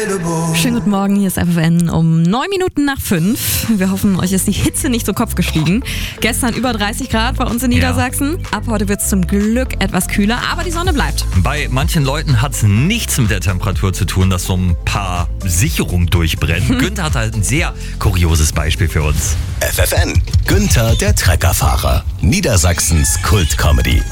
Schönen guten Morgen, hier ist FFN um 9 Minuten nach 5. Wir hoffen, euch ist die Hitze nicht zu Kopf gestiegen. Gestern über 30 Grad bei uns in Niedersachsen. Ab heute wird es zum Glück etwas kühler, aber die Sonne bleibt. Bei manchen Leuten hat es nichts mit der Temperatur zu tun, dass so ein paar Sicherungen durchbrennen. Günther hat halt ein sehr kurioses Beispiel für uns. FFN, Günther der Treckerfahrer, Niedersachsens Kultcomedy.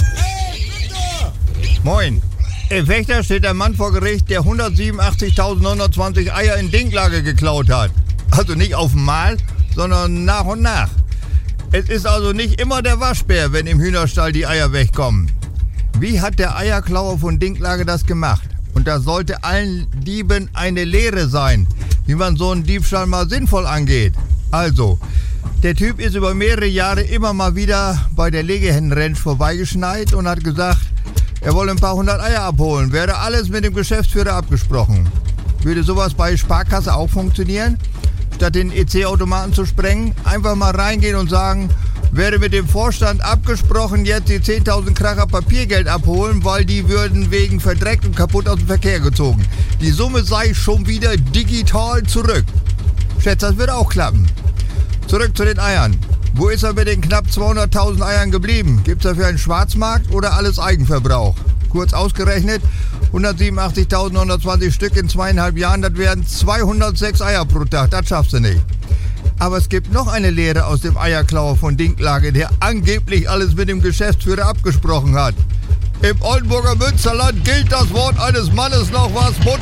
Moin. In Vechta steht der Mann vor Gericht, der 187.920 Eier in Dinklage geklaut hat. Also nicht auf einmal, sondern nach und nach. Es ist also nicht immer der Waschbär, wenn im Hühnerstall die Eier wegkommen. Wie hat der Eierklauer von Dinklage das gemacht? Und das sollte allen Dieben eine Lehre sein, wie man so einen Diebstahl mal sinnvoll angeht. Also, der Typ ist über mehrere Jahre immer mal wieder bei der Legehennenranch vorbeigeschneit und hat gesagt, er wolle ein paar hundert Eier abholen. Wäre alles mit dem Geschäftsführer abgesprochen. Würde sowas bei Sparkasse auch funktionieren? Statt den EC-Automaten zu sprengen, einfach mal reingehen und sagen, wäre mit dem Vorstand abgesprochen, jetzt die 10.000 Kracher Papiergeld abholen, weil die würden wegen verdreckt und kaputt aus dem Verkehr gezogen. Die Summe sei schon wieder digital zurück. Schätze, das wird auch klappen. Zurück zu den Eiern. Wo ist er mit den knapp 200.000 Eiern geblieben? Gibt es dafür einen Schwarzmarkt oder alles Eigenverbrauch? Kurz ausgerechnet, 187.920 Stück in 2,5 Jahren, das wären 206 Eier pro Tag, das schaffst du nicht. Aber es gibt noch eine Lehre aus dem Eierklauer von Dinklage, der angeblich alles mit dem Geschäftsführer abgesprochen hat. Im Oldenburger Münsterland gilt das Wort eines Mannes noch was.